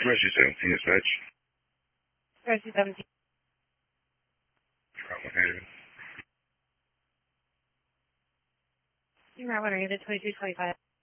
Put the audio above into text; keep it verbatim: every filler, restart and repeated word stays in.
Rescue seventeen dispatch. Rescue seventeen. Route one hundred. Route one hundred, twenty-two twenty-five.